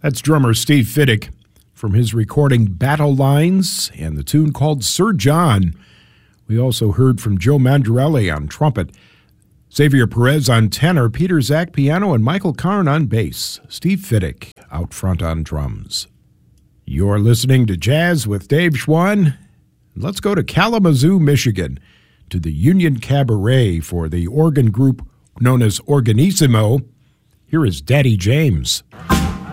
That's drummer Steve Fiddick from his recording Battle Lines and the tune called Sir John. We also heard from Joe Mandarelli on trumpet, Xavier Perez on tenor, Peter Zach piano, and Michael Karn on bass. Steve Fiddick out front on drums. You're listening to Jazz with Dave Schwann. Let's go to Kalamazoo, Michigan, to the Union Cabaret for the organ group known as Organissimo. Here is Daddy James.